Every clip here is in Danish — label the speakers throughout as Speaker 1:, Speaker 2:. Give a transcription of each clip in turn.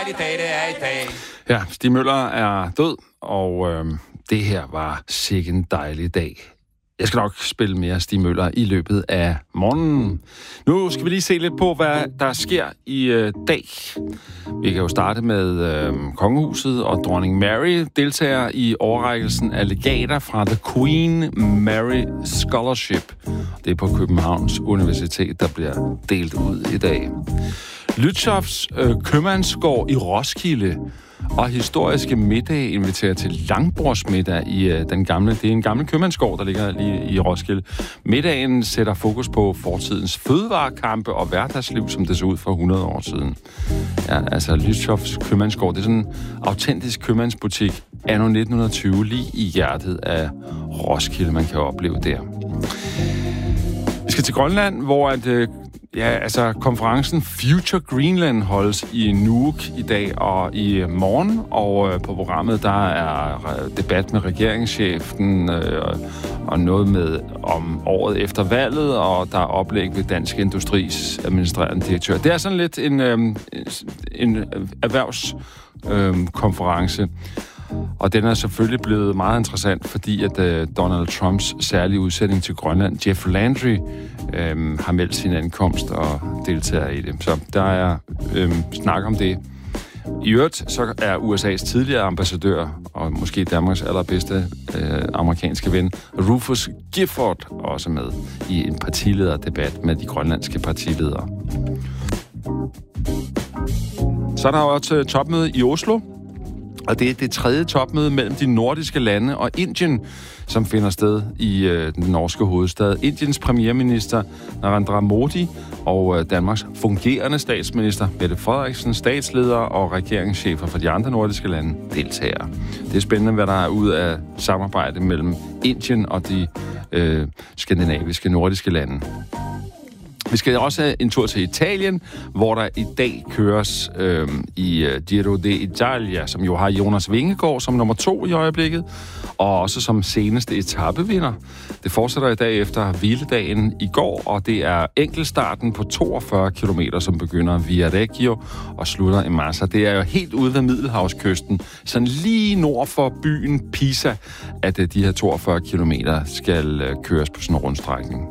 Speaker 1: dejlig dag, det er i dag.
Speaker 2: Ja, Stig Møller er død, og det her var sikke en dejlig dag. Jeg skal nok spille mere Stig Møller i løbet af morgenen. Nu skal vi lige se lidt på, hvad der sker i dag. Vi kan jo starte med kongehuset, og dronning Mary deltager i overrækkelsen af legater fra The Queen Mary Scholarship. Det er på Københavns Universitet, der bliver delt ud i dag. Lützhofs købmandsgård i Roskilde og historiske middag inviterer til langbordsmiddag i den gamle. Det er en gammel købmandsgård, der ligger lige i Roskilde. Middagen sætter fokus på fortidens fødevarekampe og hverdagsliv, som det så ud for 100 år siden. Ja, altså Lützhofs købmandsgård, det er sådan en autentisk købmandsbutik anno 1920, lige i hjertet af Roskilde, man kan opleve der. Vi skal til Grønland, hvor konferencen Future Greenland holdes i Nuuk i dag og i morgen, og på programmet der er debat med regeringschefen og noget med om året efter valget, og der er oplæg ved Dansk Industris administrerende direktør. Det er sådan lidt en erhvervskonference. Og den er selvfølgelig blevet meget interessant, fordi at Donald Trumps særlige udsending til Grønland, Jeff Landry, har meldt sin ankomst og deltager i det. Så der er snak om det. I øvrigt så er USA's tidligere ambassadør, og måske Danmarks allerbedste amerikanske ven, Rufus Gifford, også med i en partilederdebat med de grønlandske partiledere. Så er der også topmøde i Oslo. Og det er det tredje topmøde mellem de nordiske lande og Indien, som finder sted i den norske hovedstad. Indiens premierminister Narendra Modi og Danmarks fungerende statsminister Mette Frederiksen, statsleder og regeringschefer for de andre nordiske lande deltager. Det er spændende, hvad der er ud af samarbejde mellem Indien og de skandinaviske nordiske lande. Vi skal også have en tur til Italien, hvor der i dag køres i Giro d'Italia, som jo har Jonas Vingegaard som nummer 2 i øjeblikket, og også som seneste etapevinder. Det fortsætter i dag efter hviledagen i går, og det er enkeltstarten på 42 km, som begynder via Reggio og slutter i Massa. Det er jo helt ude ved Middelhavskysten, sådan lige nord for byen Pisa, at de her 42 km skal køres på sådan en rundstrækning.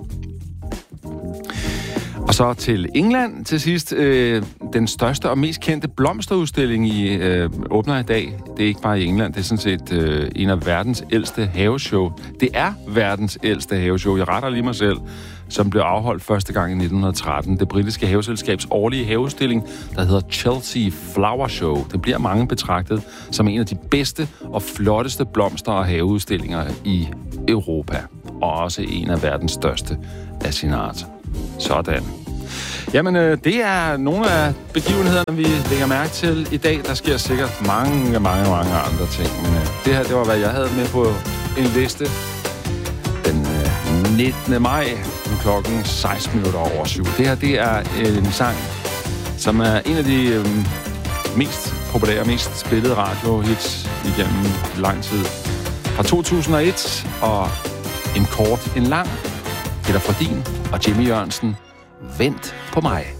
Speaker 2: Og så til England til sidst. Den største og mest kendte blomsterudstilling åbner i dag. Det er ikke bare i England, det er sådan set en af verdens ældste haveshow. Det er verdens ældste haveshow, jeg retter lige mig selv, som blev afholdt første gang i 1913. Det britiske haveselskabs årlige haveudstilling, der hedder Chelsea Flower Show. Det bliver mange betragtet som en af de bedste og flotteste blomster- og haveudstillinger i Europa. Og også en af verdens største af sin art. Sådan. Jamen, det er nogle af begivenhederne, vi lægger mærke til i dag. Der sker sikkert mange andre ting. Men det her, det var, hvad jeg havde med på en liste. Den 19. maj, klokken 7:16. Det her, det er en sang, som er en af de mest populære, mest spillede radiohits igennem lang tid. Fra 2001, og en kort, en lang. Peter Frodin og Jimmy Jørgensen. Vent på mig.